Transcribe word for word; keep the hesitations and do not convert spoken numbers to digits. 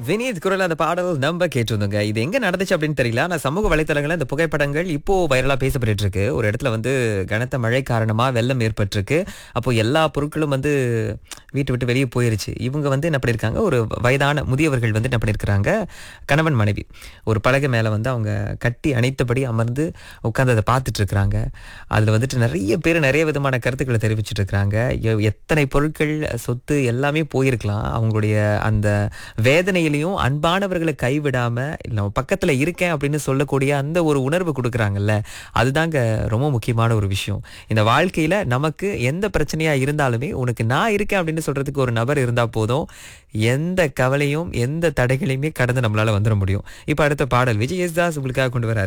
வினீத் குரல் அந்த பாடல் நம்ம கேட்டிருந்தோங்க. இது எங்க நடந்துச்சு அப்படின்னு தெரியல. ஆனா சமூக வலைத்தளங்கள்ல இந்த புகைப்படங்கள் இப்போ வைரலா பேசப்பட்டுட்டு இருக்கு. ஒரு இடத்துல வந்து கனத்த மழை காரணமா வெள்ளம் ஏற்பட்டிருக்கு. அப்போ எல்லா பொருட்களும் வந்து வீட்டை விட்டு வெளியே போயிருச்சு. இவங்க வந்து என்ன பண்ணியிருக்காங்க, ஒரு வயதான முதியவர்கள் வந்து என்ன பண்ணியிருக்கிறாங்க, கணவன் மனைவி ஒரு பலகை மேல வந்து அவங்க கட்டி அணைத்தபடி அமர்ந்து உட்கார்ந்து அதை பார்த்துட்டு இருக்கிறாங்க. அதுல வந்துட்டு நிறைய பேர் நிறைய விதமான கருத்துக்களை தெரிவிச்சிட்டு இருக்கிறாங்க. எ- எத்தனை பொருட்கள், சொத்து எல்லாமே போயிருக்கலாம். அவங்களுடைய அந்த வேதனையிலையும் அன்பானவர்களை கைவிடாம நம்ம பக்கத்துல இருக்கேன் அப்படின்னு சொல்லக்கூடிய அந்த ஒரு உணர்வு கொடுக்குறாங்கல்ல, அதுதாங்க ரொம்ப முக்கியமான ஒரு விஷயம். இந்த வாழ்க்கையில நமக்கு எந்த பிரச்சனையா இருந்தாலுமே உனக்கு நான் இருக்கேன் அப்படின்னு சொல்றதுக்கு ஒரு நபர் இருந்தா போதும், எந்த கவலையும் எந்த தடைகளையுமே கடந்து நம்மளால வந்துட முடியும். இப்ப அடுத்த பாடல் விஜய் யேசுதாஸ் உங்களுக்காக கொண்டு வர